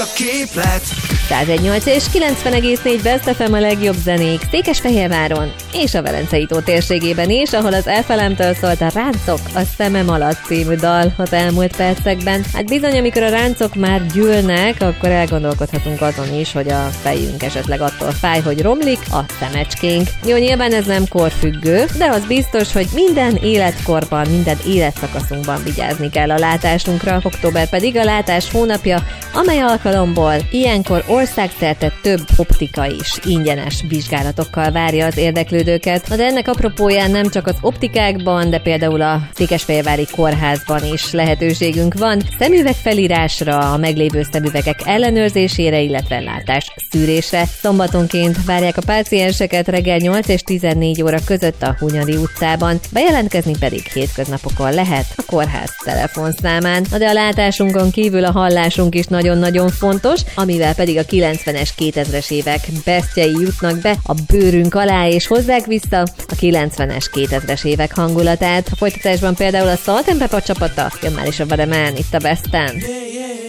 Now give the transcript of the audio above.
A képlet 101.8 és 90,4 Best FM a legjobb zenék Székesfehérváron és a Velencei tó térségében is, ahol az FLM-től szólt a Ráncok a szemem alatt című dal az elmúlt percekben. Hát bizony, amikor a ráncok már gyűlnek, akkor elgondolkodhatunk azon is, hogy a fejünk esetleg attól fáj, hogy romlik a szemecskénk. Jó, nyilván ez nem korfüggő, de az biztos, hogy minden életkorban, minden életszakaszunkban vigyázni kell a látásunkra. Október pedig a látás hónapja, amely alkalomból ilyenkor országszerte több optika is ingyenes vizsgálatokkal várja az érdeklődőket. De ennek apropóján nem csak az optikákban, de például a Székesfehérvári Kórházban is lehetőségünk van szemüvegfelírásra, a meglévő szemüvegek ellenőrzésére, illetve látás szűrésre. Szombatonként várják a pácienseket reggel 8 és 14 óra között a Hunyadi utcában, bejelentkezni pedig hétköznapokon lehet a kórház telefonszámán. De a látásunkon kívül a hallásunk is nagyon-nagyon fontos, amivel pedig a 90-es, 2000-es évek bestjei jutnak be a bőrünk alá és hozzák vissza a 90-es, 2000-es évek hangulatát. A folytatásban például a Salt & Pepper csapata, jön már is a Vademan itt a Besten.